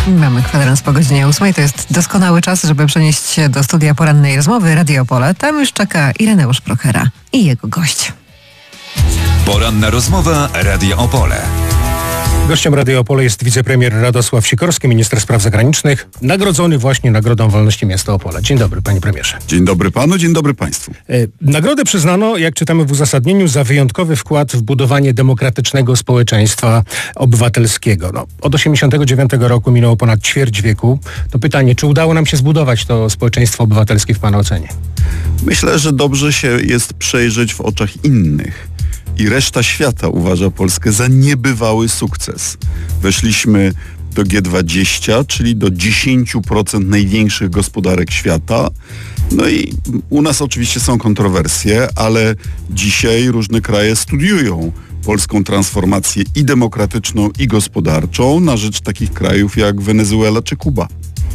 Mamy kwadrans po godzinie 8. To jest doskonały czas, żeby przenieść się do studia porannej rozmowy Radio Opole. Tam już czeka Ireneusz Prochera i jego gość. Poranna rozmowa Radio Opole. Gościem Radio Opole jest wicepremier Radosław Sikorski, minister spraw zagranicznych, nagrodzony właśnie Nagrodą Wolności Miasta Opole. Dzień dobry, panie premierze. Dzień dobry panu, dzień dobry państwu. Nagrodę przyznano, jak czytamy w uzasadnieniu, za wyjątkowy wkład w budowanie demokratycznego społeczeństwa obywatelskiego. Od 1989 roku minęło ponad ćwierć wieku. To pytanie, czy udało nam się zbudować to społeczeństwo obywatelskie w pana ocenie? Myślę, że dobrze się jest przejrzeć w oczach innych. I reszta świata uważa Polskę za niebywały sukces. Weszliśmy do G20, czyli do 10% największych gospodarek świata. No i u nas oczywiście są kontrowersje, ale dzisiaj różne kraje studiują polską transformację i demokratyczną, i gospodarczą na rzecz takich krajów jak Wenezuela czy Kuba.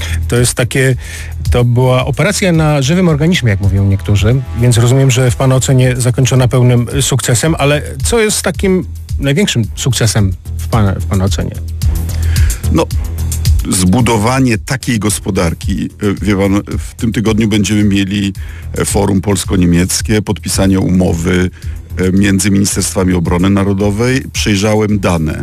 To była operacja na żywym organizmie, jak mówią niektórzy, więc rozumiem, że w pana ocenie zakończona pełnym sukcesem, ale co jest takim największym sukcesem w pana ocenie? Zbudowanie takiej gospodarki, wie pan, w tym tygodniu będziemy mieli forum polsko-niemieckie, podpisanie umowy między Ministerstwami Obrony Narodowej. Przejrzałem dane.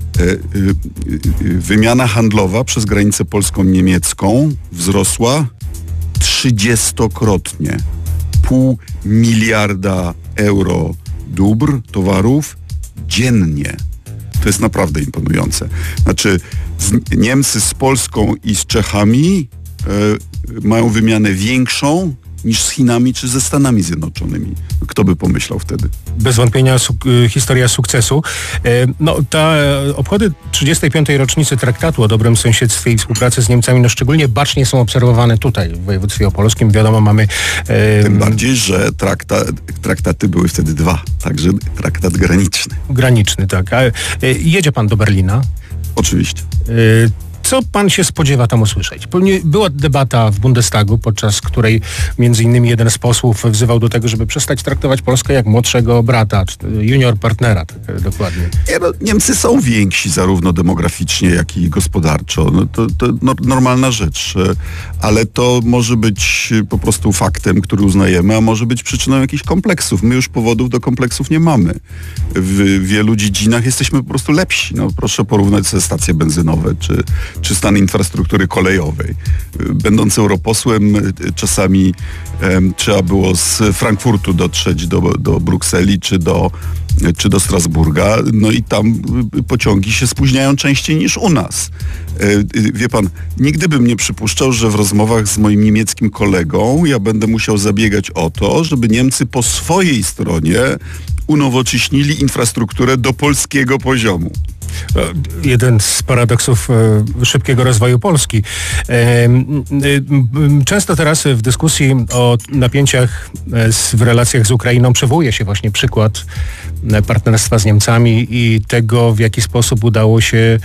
Wymiana handlowa przez granicę polską-niemiecką wzrosła 30-krotnie. 0,5 miliarda euro dóbr, towarów dziennie. To jest naprawdę imponujące. Znaczy Niemcy z Polską i z Czechami mają wymianę większą niż z Chinami czy ze Stanami Zjednoczonymi. Kto by pomyślał wtedy? Bez wątpienia historia sukcesu. Obchody 35. rocznicy traktatu o dobrym sąsiedztwie i współpracy z Niemcami szczególnie bacznie są obserwowane tutaj w województwie opolskim. Wiadomo, mamy... Tym bardziej, że traktaty były wtedy dwa. Także traktat graniczny. Graniczny, tak. Jedzie pan do Berlina? Oczywiście. Co pan się spodziewa tam usłyszeć? Była debata w Bundestagu, podczas której między innymi jeden z posłów wzywał do tego, żeby przestać traktować Polskę jak młodszego brata, junior partnera, tak dokładnie. Niemcy są więksi zarówno demograficznie, jak i gospodarczo. To normalna rzecz, ale to może być po prostu faktem, który uznajemy, a może być przyczyną jakichś kompleksów. My już powodów do kompleksów nie mamy. W wielu dziedzinach jesteśmy po prostu lepsi. Proszę porównać sobie stacje benzynowe, czy stan infrastruktury kolejowej. Będąc europosłem, czasami trzeba było z Frankfurtu dotrzeć do Brukseli czy do Strasburga, i tam pociągi się spóźniają częściej niż u nas. Wie pan, nigdy bym nie przypuszczał, że w rozmowach z moim niemieckim kolegą ja będę musiał zabiegać o to, żeby Niemcy po swojej stronie unowocześnili infrastrukturę do polskiego poziomu. Jeden z paradoksów szybkiego rozwoju Polski. Często teraz w dyskusji o napięciach w relacjach z Ukrainą przywołuje się właśnie przykład partnerstwa z Niemcami i tego, w jaki sposób udało się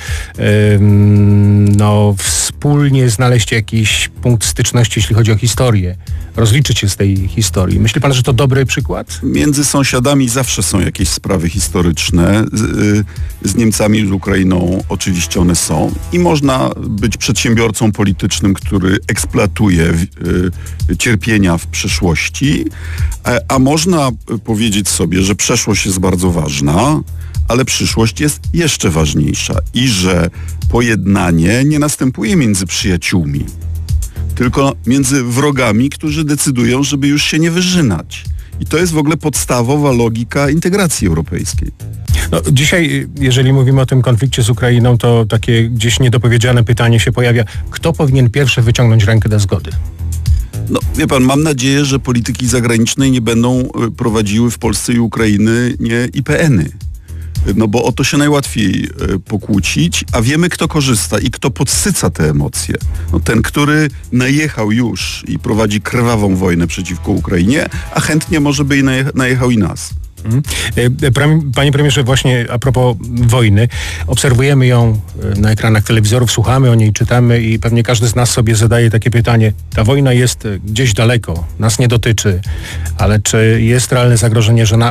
wspólnie znaleźć jakiś punkt styczności, jeśli chodzi o historię. Rozliczyć się z tej historii. Myśli pan, że to dobry przykład? Między sąsiadami zawsze są jakieś sprawy historyczne. Z Niemcami i z Ukrainą oczywiście one są. I można być przedsiębiorcą politycznym, który eksploatuje cierpienia w przeszłości, a można powiedzieć sobie, że przeszłość jest bardzo ważna, ale przyszłość jest jeszcze ważniejsza i że pojednanie nie następuje między przyjaciółmi, tylko między wrogami, którzy decydują, żeby już się nie wyżynać. I to jest w ogóle podstawowa logika integracji europejskiej. Dzisiaj, jeżeli mówimy o tym konflikcie z Ukrainą, to takie gdzieś niedopowiedziane pytanie się pojawia. Kto powinien pierwszy wyciągnąć rękę do zgody? Wie pan, mam nadzieję, że polityki zagranicznej nie będą prowadziły w Polsce i Ukrainy IPN-y. Bo o to się najłatwiej pokłócić, a wiemy, kto korzysta i kto podsyca te emocje. Ten, który najechał już i prowadzi krwawą wojnę przeciwko Ukrainie, a chętnie może by najechał i nas. Panie premierze, właśnie a propos wojny, obserwujemy ją na ekranach telewizorów, słuchamy o niej, czytamy i pewnie każdy z nas sobie zadaje takie pytanie. Ta wojna jest gdzieś daleko, nas nie dotyczy, ale czy jest realne zagrożenie, że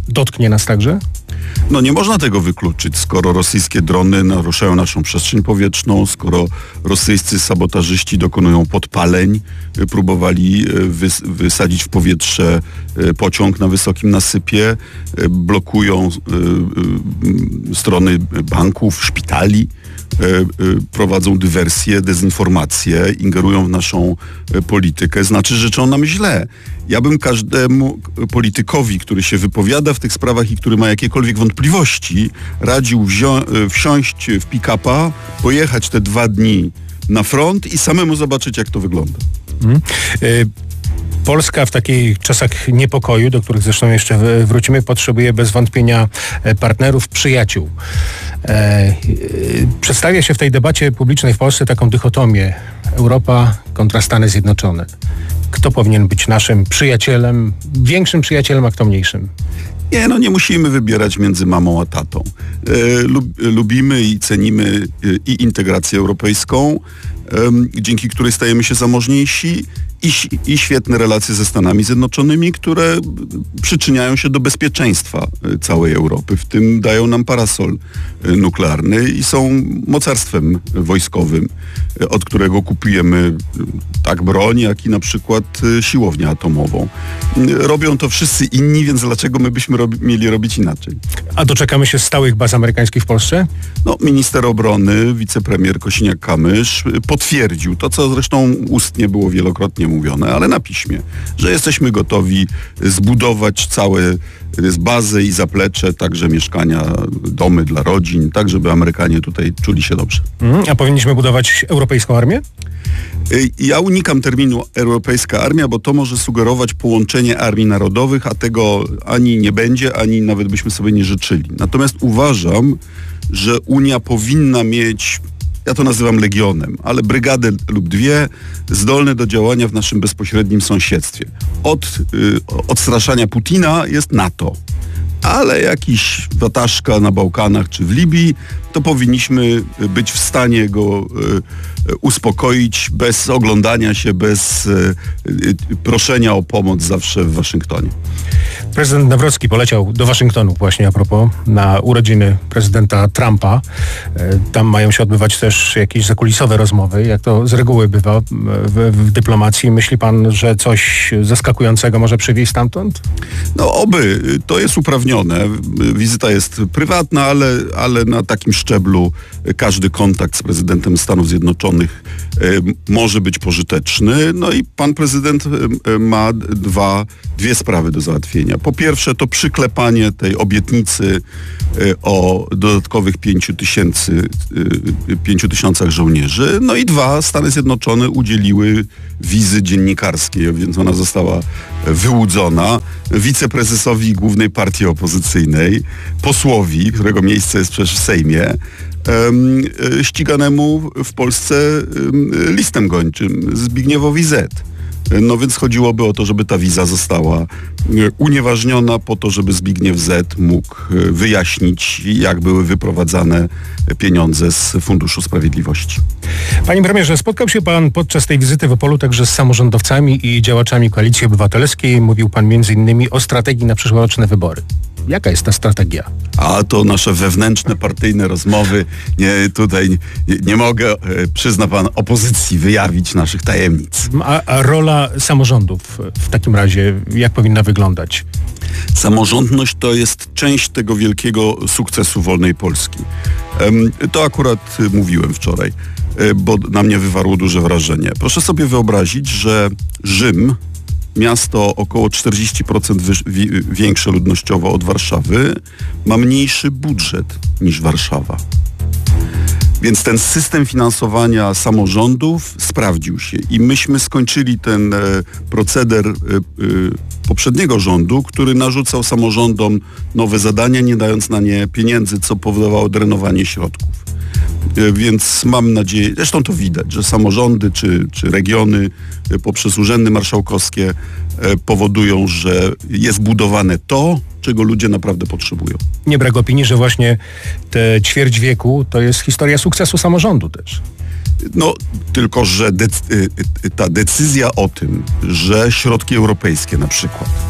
dotknie nas także? No nie można tego wykluczyć, skoro rosyjskie drony naruszają naszą przestrzeń powietrzną, skoro rosyjscy sabotażyści dokonują podpaleń, próbowali wysadzić w powietrze pociąg na wysokim nasypie, blokują strony banków, szpitali, prowadzą dywersje, dezinformacje, ingerują w naszą politykę, znaczy życzą nam źle. Ja bym każdemu politykowi, który się wypowiada w tych sprawach i który ma jakiekolwiek wątpliwości, radził wsiąść w pick-upa, pojechać te 2 dni na front i samemu zobaczyć, jak to wygląda. Polska w takich czasach niepokoju, do których zresztą jeszcze wrócimy, potrzebuje bez wątpienia partnerów, przyjaciół. Przedstawia się w tej debacie publicznej w Polsce taką dychotomię Europa kontra Stany Zjednoczone. Kto powinien być naszym przyjacielem, większym przyjacielem, a kto mniejszym? Nie musimy wybierać między mamą a tatą. Lubimy i cenimy i integrację europejską, dzięki której stajemy się zamożniejsi, i świetne relacje ze Stanami Zjednoczonymi, które przyczyniają się do bezpieczeństwa całej Europy. W tym dają nam parasol nuklearny i są mocarstwem wojskowym, od którego kupujemy tak broń, jak i na przykład siłownię atomową. Robią to wszyscy inni, więc dlaczego my byśmy mieli robić inaczej? A doczekamy się stałych baz amerykańskich w Polsce? No, minister obrony, wicepremier Kosiniak-Kamysz potwierdził to, co zresztą ustnie było wielokrotnie mówione, ale na piśmie, że jesteśmy gotowi zbudować całe bazę i zaplecze, także mieszkania, domy dla rodzin, tak żeby Amerykanie tutaj czuli się dobrze. A powinniśmy budować europejską armię? Ja unikam terminu europejska armia, bo to może sugerować połączenie armii narodowych, a tego ani nie będzie, ani nawet byśmy sobie nie życzyli. Natomiast uważam, że Unia powinna mieć, ja to nazywam legionem, ale brygadę lub 2 zdolne do działania w naszym bezpośrednim sąsiedztwie. Od odstraszania Putina jest NATO. Ale jakiś wataszka na Bałkanach czy w Libii, to powinniśmy być w stanie go uspokoić bez oglądania się, bez proszenia o pomoc zawsze w Waszyngtonie. Prezydent Nawrocki poleciał do Waszyngtonu właśnie a propos na urodziny prezydenta Trumpa. Tam mają się odbywać też jakieś zakulisowe rozmowy, jak to z reguły bywa w dyplomacji. Myśli pan, że coś zaskakującego może przywieźć stamtąd? No oby. To jest uprawnione. Wizyta jest prywatna, ale na takim szczeblu każdy kontakt z prezydentem Stanów Zjednoczonych może być pożyteczny. No i pan prezydent ma dwie sprawy do załatwienia. Po pierwsze to przyklepanie tej obietnicy o dodatkowych 5 tysiącach żołnierzy. No i 2, Stany Zjednoczone udzieliły wizy dziennikarskiej, więc ona została wyłudzona wiceprezesowi głównej partii opozycyjnej, posłowi, którego miejsce jest przecież w Sejmie, ściganemu w Polsce listem gończym Zbigniewowi Z. No więc chodziłoby o to, żeby ta wiza została unieważniona po to, żeby Zbigniew Z mógł wyjaśnić, jak były wyprowadzane pieniądze z Funduszu Sprawiedliwości. Panie premierze, spotkał się pan podczas tej wizyty w Opolu także z samorządowcami i działaczami Koalicji Obywatelskiej. Mówił pan m.in. o strategii na przyszłoroczne wybory. Jaka jest ta strategia? A to nasze wewnętrzne, partyjne rozmowy. Nie mogę, przyzna pan, opozycji wyjawić naszych tajemnic. A rola samorządów w takim razie, jak powinna wyglądać? Samorządność to jest część tego wielkiego sukcesu wolnej Polski. To akurat mówiłem wczoraj, bo na mnie wywarło duże wrażenie. Proszę sobie wyobrazić, że Rzym, miasto około 40% większe ludnościowo od Warszawy, ma mniejszy budżet niż Warszawa. Więc ten system finansowania samorządów sprawdził się i myśmy skończyli ten proceder poprzedniego rządu, który narzucał samorządom nowe zadania, nie dając na nie pieniędzy, co powodowało drenowanie środków. Więc mam nadzieję, zresztą to widać, że samorządy czy regiony poprzez urzędy marszałkowskie powodują, że jest budowane to, czego ludzie naprawdę potrzebują. Nie brak opinii, że właśnie te ćwierć wieku to jest historia sukcesu samorządu też. No, tylko że ta decyzja o tym, że środki europejskie na przykład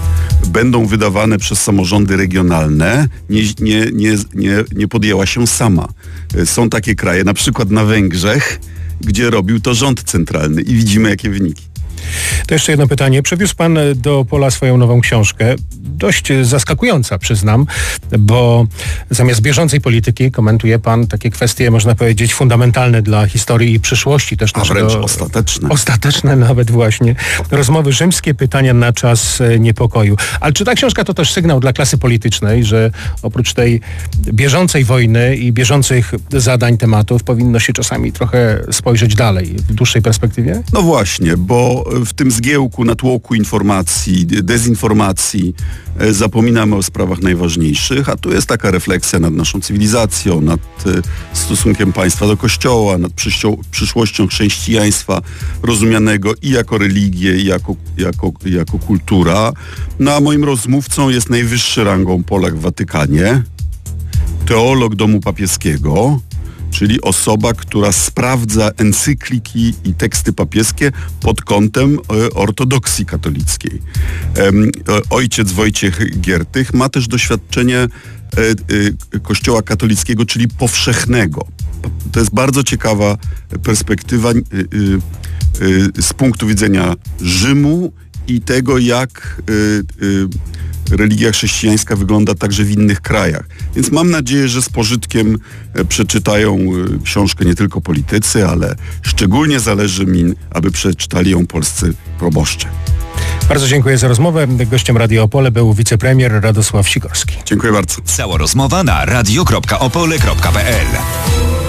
będą wydawane przez samorządy regionalne, nie podjęła się sama. Są takie kraje, na przykład na Węgrzech, gdzie robił to rząd centralny i widzimy, jakie wyniki. To jeszcze jedno pytanie. Przywiózł pan do pola swoją nową książkę. Dość zaskakująca, przyznam, bo zamiast bieżącej polityki komentuje pan takie kwestie, można powiedzieć, fundamentalne dla historii i przyszłości też A wręcz ostateczne. Ostateczne nawet właśnie. Rozmowy rzymskie, pytania na czas niepokoju. Ale czy ta książka to też sygnał dla klasy politycznej, że oprócz tej bieżącej wojny i bieżących zadań, tematów powinno się czasami trochę spojrzeć dalej, w dłuższej perspektywie? No właśnie, bo w tym zgiełku, natłoku informacji, dezinformacji zapominamy o sprawach najważniejszych, a tu jest taka refleksja nad naszą cywilizacją, nad stosunkiem państwa do Kościoła, nad przyszłością chrześcijaństwa rozumianego i jako religię, i jako kultura. No a moim rozmówcą jest najwyższy rangą Polak w Watykanie, teolog domu papieskiego, czyli osoba, która sprawdza encykliki i teksty papieskie pod kątem ortodoksji katolickiej. Ojciec Wojciech Giertych ma też doświadczenie Kościoła katolickiego, czyli powszechnego. To jest bardzo ciekawa perspektywa z punktu widzenia Rzymu i tego, jak religia chrześcijańska wygląda także w innych krajach. Więc mam nadzieję, że z pożytkiem przeczytają książkę nie tylko politycy, ale szczególnie zależy mi, aby przeczytali ją polscy proboszcze. Bardzo dziękuję za rozmowę. Gościem Radia Opole był wicepremier Radosław Sikorski. Dziękuję bardzo. Cała rozmowa na radio.opole.pl.